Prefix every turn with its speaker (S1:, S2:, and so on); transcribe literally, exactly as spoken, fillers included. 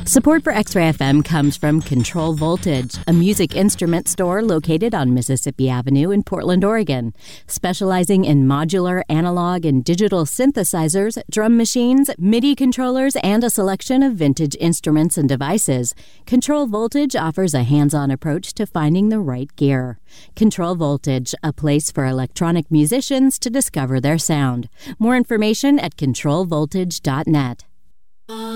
S1: Support for X-Ray F M comes from Control Voltage, a music instrument store located on Mississippi Avenue in Portland, Oregon. Specializing in modular, analog, and digital synthesizers, drum machines, MIDI controllers, and a selection of vintage instruments and devices, Control Voltage offers a hands-on approach to finding the right gear. Control Voltage, a place for electronic musicians to discover their sound. More information at control voltage dot net.